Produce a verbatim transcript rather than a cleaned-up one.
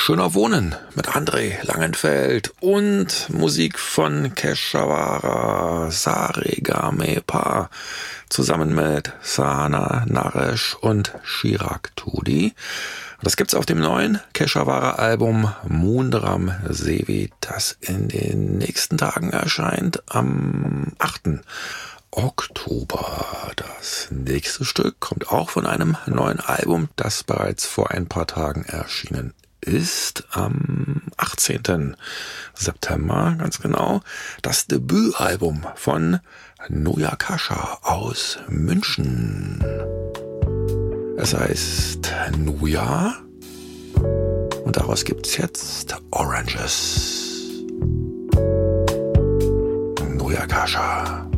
Schöner Wohnen mit André Langenfeld und Musik von Keshawara Saregame-Pa zusammen mit Sana Naresh und Chirag Tudi. Das gibt's auf dem neuen Keshawara-Album Moondram Sevi, das in den nächsten Tagen erscheint, am achten Oktober. Das nächste Stück kommt auch von einem neuen Album, das bereits vor ein paar Tagen erschienen ist, am achtzehnten September, ganz genau, das Debütalbum von Nuyakasha aus München. Es heißt Nuya und daraus gibt's jetzt Oranges. Nuyakasha.